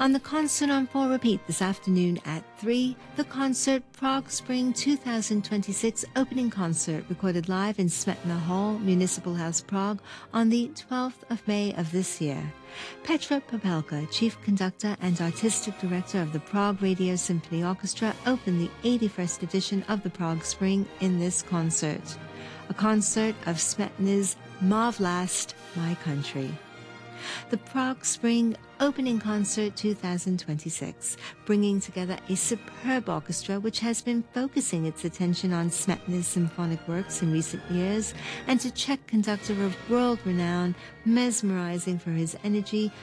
On the Concert on 4 repeat this afternoon at 3, the concert Prague Spring 2026 opening concert recorded live in Smetana Hall, Municipal House, Prague on the 12th of May of this year. Petra Popelka, Chief Conductor and Artistic Director of the Prague Radio Symphony Orchestra, opened the 81st edition of the Prague Spring in this concert, a concert of Smetana's Ma Vlast, My Country. The Prague Spring Opening Concert 2026, bringing together a superb orchestra which has been focusing its attention on Smetana's symphonic works in recent years, and a Czech conductor of world renown, mesmerizing for his energy,